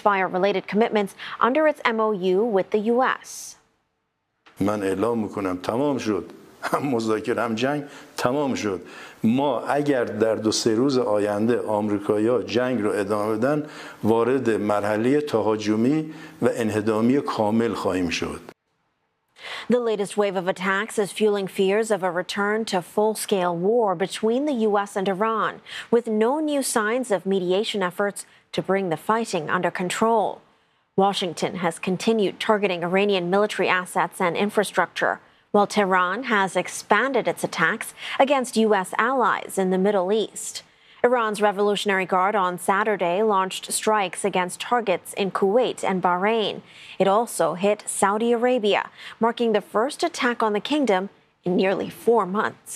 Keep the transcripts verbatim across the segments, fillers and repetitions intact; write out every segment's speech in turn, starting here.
ceasefire-related commitments under its M O U with the U S. من اعلام میکنم تمام شد، هم مذاکره هم جنگ تمام شد. ما اگر در دو سه روز آینده آمریکایی‌ها جنگ رو ادامه بدن وارد مرحله تهاجمی و انهدامی کامل خواهیم شد. The latest wave of attacks is fueling fears of a return to full-scale war between the U S and Iran, with no new signs of mediation efforts to bring the fighting under control. Washington has continued targeting Iranian military assets and infrastructure, while Tehran has expanded its attacks against U S allies in the Middle East. Iran's Revolutionary Guard on Saturday launched strikes against targets in Kuwait and Bahrain. It also hit Saudi Arabia, marking the first attack on the kingdom in nearly four months.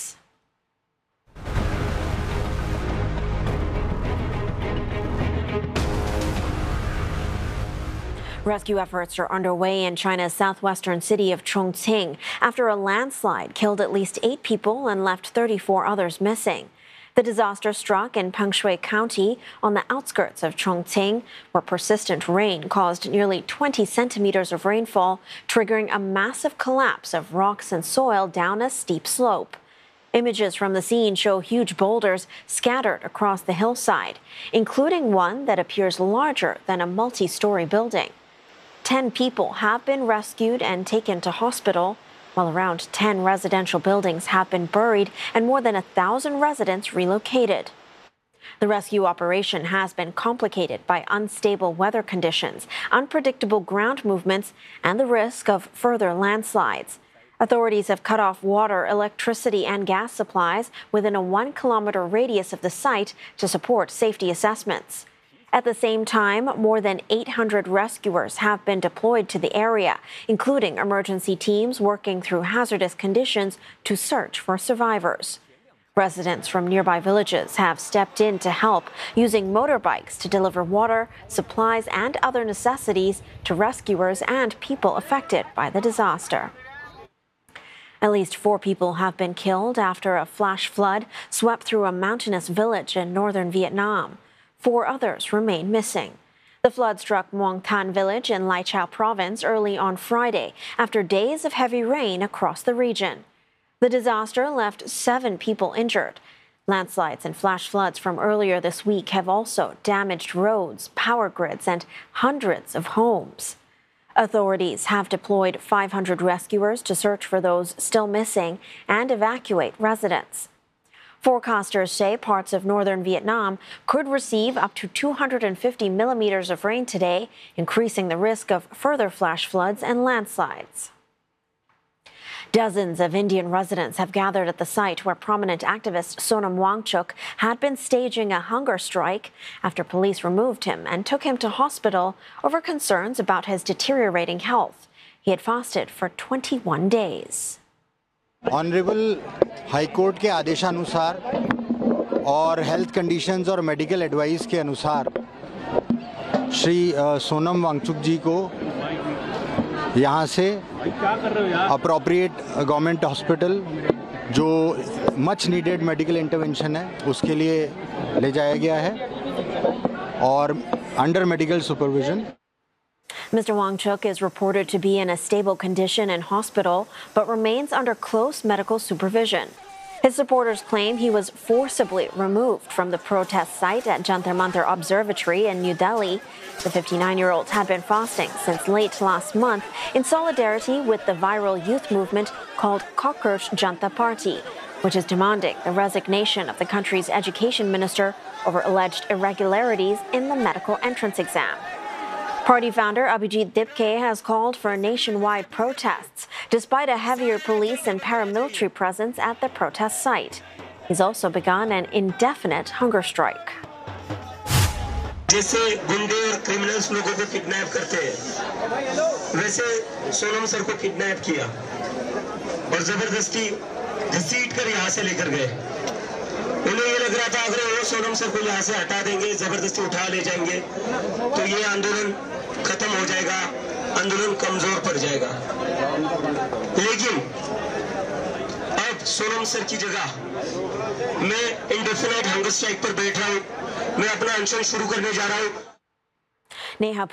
Rescue efforts are underway in China's southwestern city of Chongqing after a landslide killed at least eight people and left thirty-four others missing. The disaster struck in Pengshui County on the outskirts of Chongqing, where persistent rain caused nearly twenty centimeters of rainfall, triggering a massive collapse of rocks and soil down a steep slope. Images from the scene show huge boulders scattered across the hillside, including one that appears larger than a multi-story building. Ten people have been rescued and taken to hospital, while around ten residential buildings have been buried and more than a thousand residents relocated. The rescue operation has been complicated by unstable weather conditions, unpredictable ground movements, and the risk of further landslides. Authorities have cut off water, electricity, and gas supplies within a one-kilometer radius of the site to support safety assessments. At the same time, more than eight hundred rescuers have been deployed to the area, including emergency teams working through hazardous conditions to search for survivors. Residents from nearby villages have stepped in to help, using motorbikes to deliver water, supplies, and other necessities to rescuers and people affected by the disaster. At least four people have been killed after a flash flood swept through a mountainous village in northern Vietnam. Four others remain missing. The flood struck Muang Tan village in Lai Chau province early on Friday after days of heavy rain across the region. The disaster left seven people injured. Landslides and flash floods from earlier this week have also damaged roads, power grids, and hundreds of homes. Authorities have deployed five hundred rescuers to search for those still missing and evacuate residents. Forecasters say parts of northern Vietnam could receive up to two hundred fifty millimeters of rain today, increasing the risk of further flash floods and landslides. Dozens of Indian residents have gathered at the site where prominent activist Sonam Wangchuk had been staging a hunger strike after police removed him and took him to hospital over concerns about his deteriorating health. He had fasted for twenty-one days. Honourable high court के आदेशानुसार और health conditions और medical advice के अनुसार श्री सोनम वांगचुक जी को यहाँ से appropriate government hospital जो मच नीडेड मेडिकल इंटरवेंशन है उसके लिए ले जाया गया है और under medical supervision. Mister Wangchuk is reported to be in a stable condition in hospital, but remains under close medical supervision. His supporters claim he was forcibly removed from the protest site at Jantar Mantar Observatory in New Delhi. The fifty-nine-year-old had been fasting since late last month in solidarity with the viral youth movement called Cockroach Janta Party, which is demanding the resignation of the country's education minister over alleged irregularities in the medical entrance exam. Party founder Abhijit Dipke has called for nationwide protests, despite a heavier police and paramilitary presence at the protest site. He's also begun an indefinite hunger strike. जैसे गुंडे और criminals लोगों को kidnap करते हैं, वैसे Sonam sir को kidnap किया और जबरदस्ती घसीट कर यहाँ से लेकर गए. उन्हें ये लग रहा था अगर वो सोनम सर को यहाँ से हटा देंगे, जबरदस्ती उठा ले जाएंगे, तो ये आंदोलन खत्म हो जाएगा, आंदोलन कमजोर पड़ जाएगा. लेकिन अब सोनम सर की जगह मैं इंडेफिनाइट हंगर स्ट्राइक पर बैठ रहा हूँ. मैं अपना अनशन शुरू करने जा रहा हूँ.